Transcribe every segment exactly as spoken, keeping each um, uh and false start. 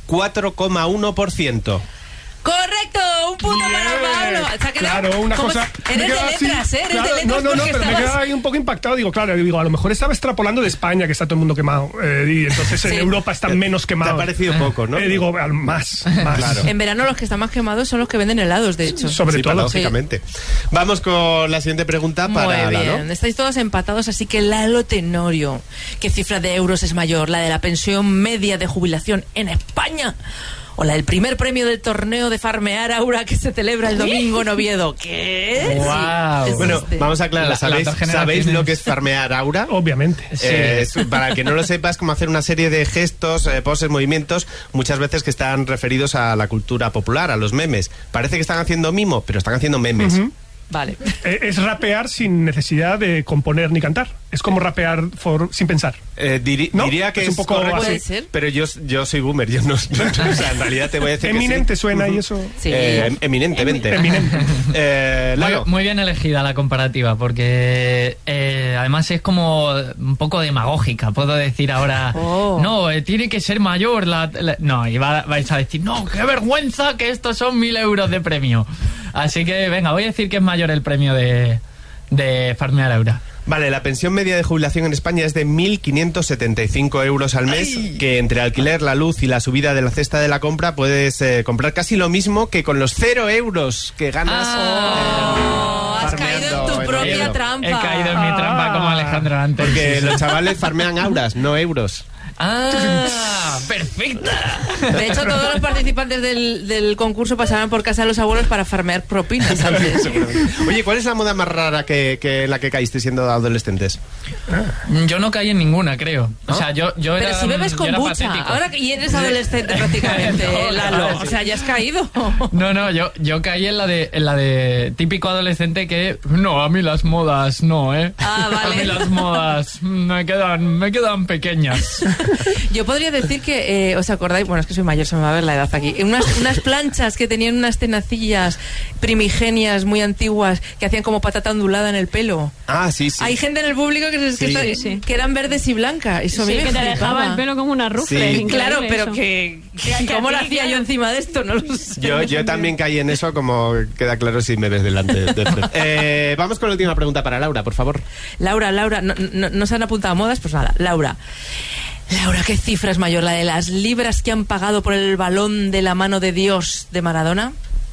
cuatro coma uno por ciento. ¡Correcto! ¡Un punto Bien. para Pablo! O sea, que Claro, no, una ¿cómo cosa... es? Eres de letras, así, ¿eh? Eres claro, de letras no, no, no, porque pero me estabas... queda ahí un poco impactado. Digo, claro, digo, a lo mejor estaba extrapolando de España, que está todo el mundo quemado. Eh, y entonces en Sí. Europa están menos quemados. Te ha parecido poco, ¿no? Eh, digo, al- más, más. Claro. En verano los que están más quemados son los que venden helados, de hecho. Sobre Sí, todo. lógicamente. Vamos con la siguiente pregunta para Muy Lalo. bien, estáis todos empatados, así que Lalo Tenorio, ¿qué cifra de euros es mayor? ¿La de la pensión media de jubilación en España? ¿O la del primer premio del torneo de Farmear Aura que se celebra el domingo en Oviedo? ¿Qué? Guau. Sí, es Bueno, este. vamos a aclarar. La- ¿Sabéis, las dos generaciones. ¿Sabéis lo que es farmear aura? Obviamente. Eh, es, para que no lo sepas, como hacer una serie de gestos, eh, poses, movimientos, muchas veces que están referidos a la cultura popular, a los memes. Parece que están haciendo mimo, pero están haciendo memes. Ujú. Vale. Eh, es rapear sin necesidad de componer ni cantar. Es como rapear for- sin pensar. Eh, diri- ¿No? Diría que Es es, un poco correcto, así. Puede ser. pero yo, yo soy boomer, yo no, o sea, en realidad te voy a decir Eminente que sí. suena y eso. Sí. Eh, eminentemente. Eminente. Eh, Muy, Lalo. muy bien elegida la comparativa, porque eh, además es como un poco demagógica. Puedo decir ahora, Oh. no, eh, tiene que ser mayor. La, la- no, y va- vais a decir, no, qué vergüenza que estos son mil euros de premio. Así que venga, voy a decir que es mayor el premio de, de Farmear Aura. Vale, la pensión media de jubilación en España es de mil quinientos setenta y cinco euros al mes, que entre alquiler, la luz y la subida de la cesta de la compra puedes eh, comprar casi lo mismo que con los cero euros que ganas. Oh, eh, has caído en farmeando tu en propia Oviedo. trampa. He caído en mi trampa como Alejandro antes. Porque Sí, sí. los chavales farmean auras, no euros. ¡Ah! ¡Perfecta! De hecho, todos los participantes del, del concurso pasarán por casa de los abuelos para farmear propinas antes. Oye, ¿cuál es la moda más rara que, que en la que caíste siendo adolescentes? Yo no caí en ninguna, creo. O sea, yo, yo Pero era, si bebes yo era kombucha, patético. ahora que y eres adolescente prácticamente, No, Lalo, claro, o sí. sea, ya has caído. No, no, yo, yo caí en la de en la de típico adolescente que no, a mí las modas no, ¿eh? Ah, vale. A mí las modas me quedan me quedan pequeñas. Yo podría decir que, eh, ¿os acordáis? Bueno, es que soy mayor, se me va a ver la edad aquí. Unas, unas planchas que tenían unas tenacillas primigenias muy antiguas que hacían como patata ondulada en el pelo. Ah, sí, sí. Hay gente en el público que, se, que, Sí. está- Sí, sí. que eran verdes y blancas. Eso a mí Sí, me que te flipaba. dejaba el pelo como una rufle. Sí. increíble Claro, pero eso. que, Que- que ¿cómo a lo ti, hacía claro. yo encima de esto? No lo sé. Yo, yo también caí en eso, como queda claro si me ves delante de Fred. Eh, vamos con la última pregunta para Laura, por favor. Laura, Laura, no, no, no se han apuntado a modas, pues nada, Laura. Laura, ¿qué cifra es mayor? ¿La de las libras que han pagado por el balón de la mano de Dios de Maradona?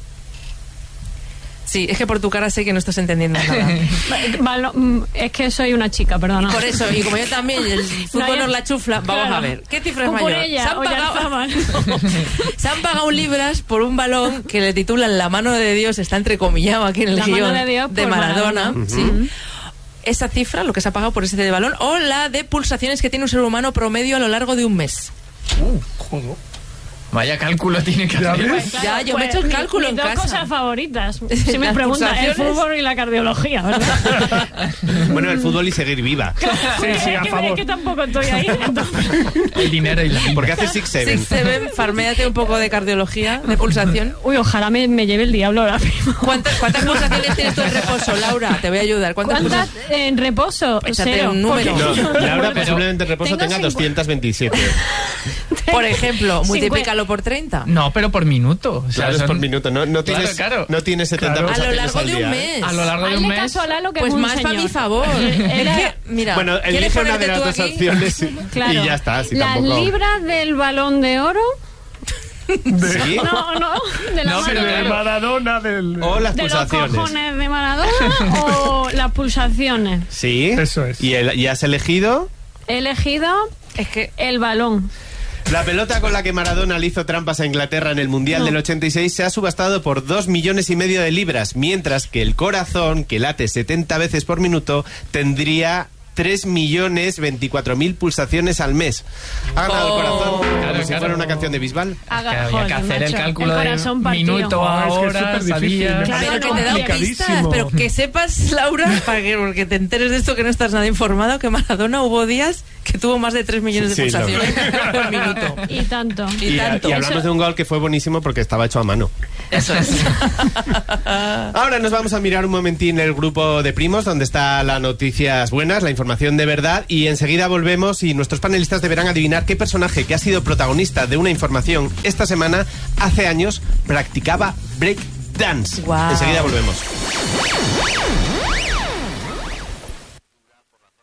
Sí, es que por tu cara sé que no estás entendiendo nada. Valo- mm, es que soy una chica, perdona. Por eso, y como yo también, el fútbol No, yo- nos la chufla, vamos claro. a ver. ¿Qué cifra es O por mayor? ella, se, han o pagado, Yarzábal. se han pagado libras por un balón que le titulan La mano de Dios, está entrecomillado aquí en el La mano guión de Dios por Maradona. Maradona. ¿Sí? Esa cifra, lo que se ha pagado por ese de balón, o la de pulsaciones que tiene un ser humano promedio a lo largo de un mes. Joder. Vaya cálculo tiene que ¿Ya hacer. ves? Claro, Ya, yo me he hecho el mi- cálculo mis en dos casa. cosas favoritas. Si me Las preguntan, el pulsaciones. fútbol y la cardiología, ¿verdad? Bueno, el fútbol y seguir viva. Sí, sí, es, a que, favor. es que tampoco estoy ahí. Entonces, El dinero y la Porque hace Six Seven. Six Seven, farméate un poco de cardiología, de pulsación. uy, ojalá me, me lleve el diablo ahora mismo. ¿Cuántas, ¿Cuántas pulsaciones tienes tú en reposo, Laura? Te voy a ayudar. ¿Cuántas, ¿Cuántas pulsaciones? en reposo? Échate Cero. un número. Porque- No, Laura Pero posiblemente en reposo tengo tenga cincu- doscientos veintisiete. Por ejemplo, Cincuenta. multiplícalo por treinta. No, pero por minuto. O sea, Claro, es son- por minuto. No, no Claro, tienes, claro. no tienes setenta Claro. A lo pulsaciones largo al de un día, mes. ¿eh? A lo largo de un Hazle mes. caso a Lalo, que Pues es un más para señor. mi favor. Él- Es que, mira, Bueno, ¿quieres elige una ponerte de las tú dos aquí? opciones y- Claro. y ya está. Si Las tampoco... libras del balón de oro. ¿Sí? No, no, de la No, mano pero De de, claro. Maradona, del... O las de los pulsaciones. cojones de Maradona o las pulsaciones. Sí. Eso es. ¿Y, el- y has elegido? He elegido Es que el balón. La pelota con la que Maradona le hizo trampas a Inglaterra en el Mundial No. del ochenta y seis se ha subastado por dos millones y medio de libras, mientras que el corazón, que late setenta veces por minuto, tendría tres millones veinticuatro mil pulsaciones al mes. Ha ganado Oh. el corazón, como Claro, si claro. fuera una canción de Bisbal. Haga- Que había joder, que hacer el macho, cálculo el de corazón partido. minuto a Ah, es que es horas, a superdifícil. días. Claro, pero que no, te he dado complicadísimo. pistas, pero que sepas, Laura, para que porque te enteres de esto que no estás nada informado, que Maradona hubo días que tuvo más de tres millones de Sí, pulsaciones por minuto. Y tanto. Y, Y, tanto. y hablamos de un gol que fue buenísimo porque estaba hecho a mano. Eso es. Ahora nos vamos a mirar un momentín el grupo de primos, donde está las noticias buenas, la información de verdad, y enseguida volvemos y nuestros panelistas deberán adivinar qué personaje que ha sido protagonista de una información esta semana, hace años, practicaba break dance. Wow. Enseguida volvemos.